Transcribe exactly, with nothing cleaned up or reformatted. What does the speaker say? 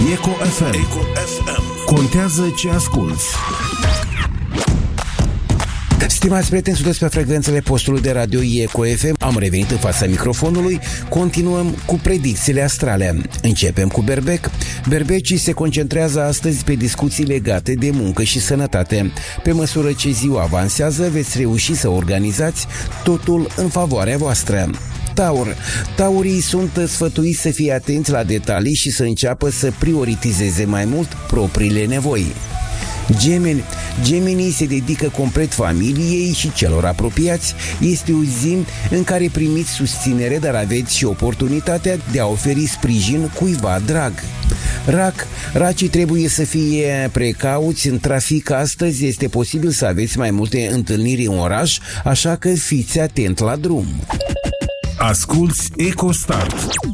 Eco F M. Eco F M. Contează ce asculți. Stimați prieteni, sunteți pe frecvențele postului de radio Eco F M. Am revenit în fața microfonului. Continuăm cu predicțiile astrale. Începem cu Berbec. Berbecii se concentrează astăzi pe discuții legate de muncă și sănătate. Pe măsură ce ziua avansează, veți reuși să organizați totul în favoarea voastră. Taur. Taurii sunt sfătuiți să fie atenți la detalii și să înceapă să prioritizeze mai mult propriile nevoi. Gemeni. Gemenii se dedică complet familiei și celor apropiați. Este o zi în care primiți susținere, dar aveți și oportunitatea de a oferi sprijin cuiva drag. Rac. Racii trebuie să fie precauți în trafic. Astăzi este posibil să aveți mai multe întâlniri în oraș, așa că fiți atent la drum. Asculți EcoStart.